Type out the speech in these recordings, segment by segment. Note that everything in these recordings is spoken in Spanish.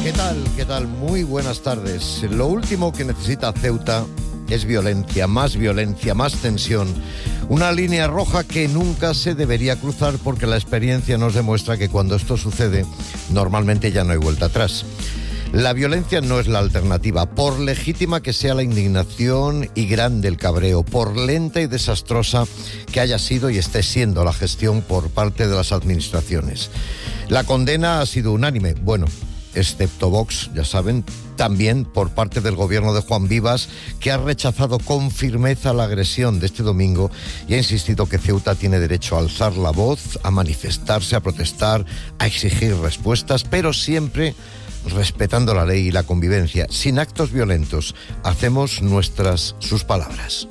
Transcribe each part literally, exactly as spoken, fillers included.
¿qué tal? ¿Qué tal? Muy buenas tardes. Lo último que necesita Ceuta es violencia, más violencia, más tensión. Una línea roja que nunca se debería cruzar porque la experiencia nos demuestra que cuando esto sucede, normalmente ya no hay vuelta atrás. La violencia no es la alternativa, por legítima que sea la indignación y grande el cabreo, por lenta y desastrosa que haya sido y esté siendo la gestión por parte de las administraciones. La condena ha sido unánime, bueno, excepto Vox, ya saben, también por parte del gobierno de Juan Vivas, que ha rechazado con firmeza la agresión de este domingo y ha insistido que Ceuta tiene derecho a alzar la voz, a manifestarse, a protestar, a exigir respuestas, pero siempre respetando la ley y la convivencia, sin actos violentos. Hacemos nuestras sus palabras.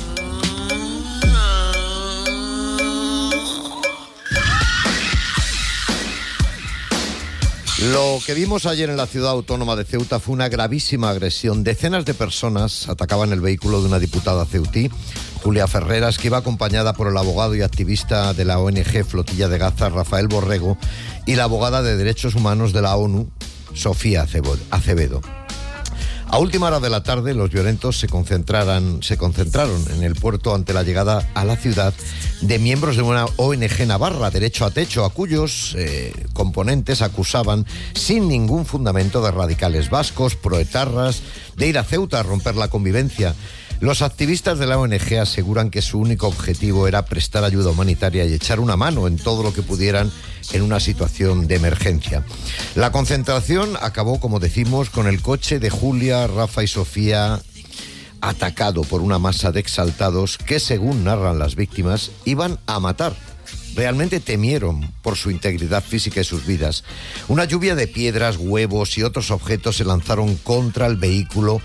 Lo que vimos ayer en la ciudad autónoma de Ceuta fue una gravísima agresión. Decenas de personas atacaban el vehículo de una diputada ceutí, Julia Ferreras, que iba acompañada por el abogado y activista de la O N G Flotilla de Gaza, Rafael Borrego, y la abogada de Derechos Humanos de la ONU, Sofía Acevedo. A última hora de la tarde, los violentos se concentraran, se concentraron en el puerto ante la llegada a la ciudad de miembros de una O N G navarra, Derecho a Techo, a cuyos eh, componentes acusaban sin ningún fundamento de radicales vascos, proetarras, de ir a Ceuta a romper la convivencia. Los activistas de la O N G aseguran que su único objetivo era prestar ayuda humanitaria y echar una mano en todo lo que pudieran en una situación de emergencia. La concentración acabó, como decimos, con el coche de Julia, Rafa y Sofía atacado por una masa de exaltados que, según narran las víctimas, iban a matar. Realmente temieron por su integridad física y sus vidas. Una lluvia de piedras, huevos y otros objetos se lanzaron contra el vehículo.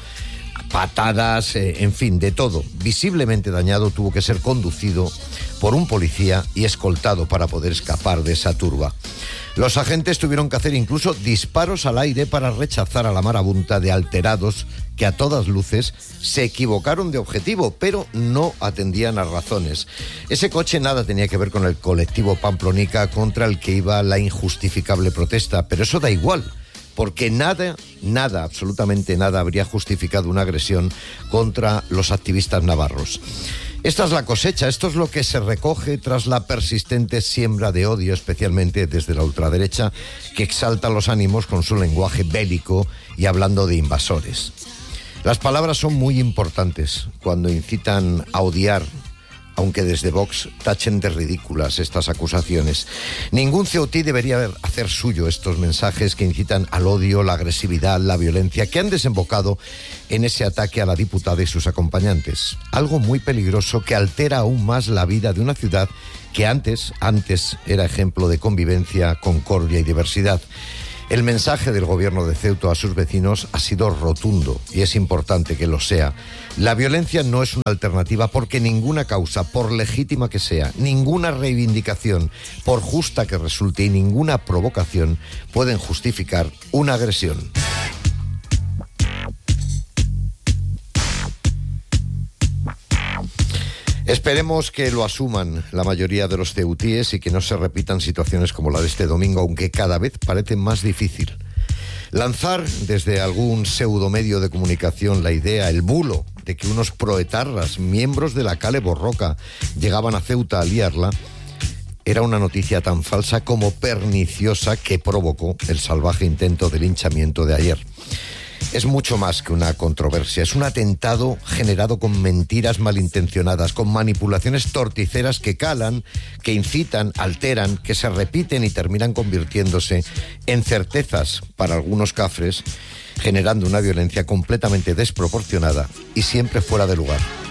Patadas, eh, en fin, de todo. Visiblemente dañado, tuvo que ser conducido por un policía y escoltado para poder escapar de esa turba. Los agentes tuvieron que hacer incluso disparos al aire para rechazar a la marabunta de alterados que a todas luces se equivocaron de objetivo, pero no atendían a razones. Ese coche nada tenía que ver con el colectivo Pamplonica contra el que iba la injustificable protesta, pero eso da igual, porque nada, nada, absolutamente nada habría justificado una agresión contra los activistas navarros. Esta es la cosecha, esto es lo que se recoge tras la persistente siembra de odio, especialmente desde la ultraderecha, que exalta los ánimos con su lenguaje bélico y hablando de invasores. Las palabras son muy importantes cuando incitan a odiar, aunque desde Vox tachen de ridículas estas acusaciones. Ningún ceutí debería hacer suyo estos mensajes que incitan al odio, la agresividad, la violencia, que han desembocado en ese ataque a la diputada y sus acompañantes. Algo muy peligroso que altera aún más la vida de una ciudad que antes, antes era ejemplo de convivencia, concordia y diversidad. El mensaje del gobierno de Ceuta a sus vecinos ha sido rotundo y es importante que lo sea. La violencia no es una alternativa porque ninguna causa, por legítima que sea, ninguna reivindicación, por justa que resulte y ninguna provocación pueden justificar una agresión. Esperemos que lo asuman la mayoría de los ceutíes y que no se repitan situaciones como la de este domingo, aunque cada vez parece más difícil. Lanzar desde algún pseudomedio de comunicación la idea, el bulo, de que unos proetarras, miembros de la Kale Borroka, llegaban a Ceuta a liarla, era una noticia tan falsa como perniciosa que provocó el salvaje intento de linchamiento de ayer. Es mucho más que una controversia, es un atentado generado con mentiras malintencionadas, con manipulaciones torticeras que calan, que incitan, alteran, que se repiten y terminan convirtiéndose en certezas para algunos cafres, generando una violencia completamente desproporcionada y siempre fuera de lugar.